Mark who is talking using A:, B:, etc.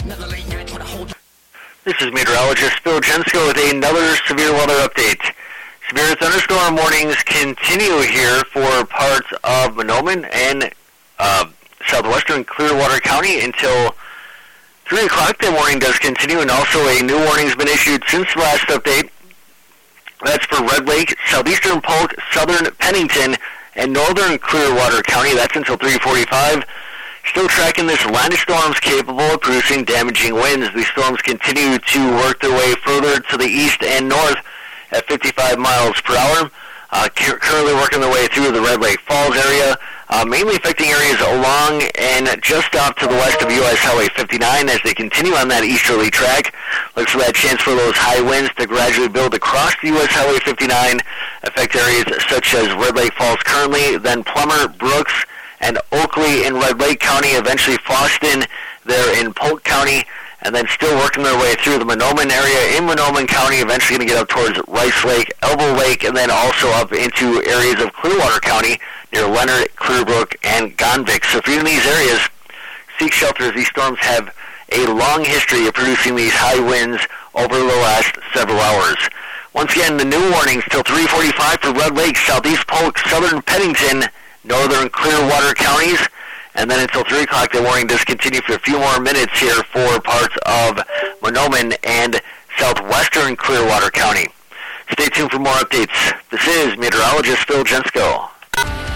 A: This is meteorologist Phil Jensko with another severe weather update. Severe thunderstorm warnings continue here for parts of Mahnomen and southwestern Clearwater County until 3 o'clock. The warning does continue, and also a new warning has been issued since the last update. That's for Red Lake, southeastern Polk, southern Pennington, and northern Clearwater County. That's until 3:45. Still tracking this line of storms capable of producing damaging winds. These storms continue to work their way further to the east and north at 55 miles per hour. Currently working their way through the Red Lake Falls area, mainly affecting areas along and just off to the west of U.S. Highway 59 as they continue on that easterly track. Looks for that chance for those high winds to gradually build across the U.S. Highway 59, affect areas such as Red Lake Falls currently, then Plummer, Brooks, and Oakley in Red Lake County, eventually Fosston there in Polk County, and then still working their way through the Mahnomen area in Mahnomen County, eventually going to get up towards Rice Lake, Elbow Lake, and then also up into areas of Clearwater County near Leonard, Clearbrook, and Gonvick. So if you're in these areas, seek shelter. These storms have a long history of producing these high winds over the last several hours. Once again, the new warnings till 3:45 for Red Lake, southeast Polk, southern Pennington, northern Clearwater counties, and then until 3 o'clock the warning does continue for a few more minutes here for parts of Mahnomen and southwestern Clearwater County. Stay tuned for more updates. This is meteorologist Phil Jensko.